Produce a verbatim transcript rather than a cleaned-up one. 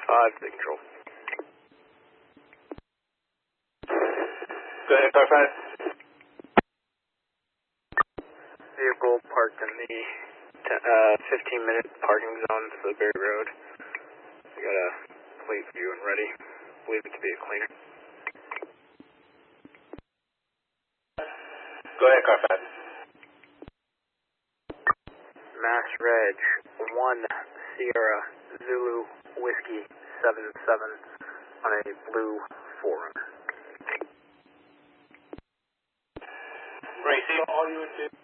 five, take control. Go ahead, car five. Vehicle parked in the uh, fifteen minute parking zone to the Berry Road. We got a plate view and ready. Believe it to be a cleaner. Go ahead, car five. Mass Reg one Sierra Zulu Whiskey seven seven on a blue four runner. Racing. All you would do.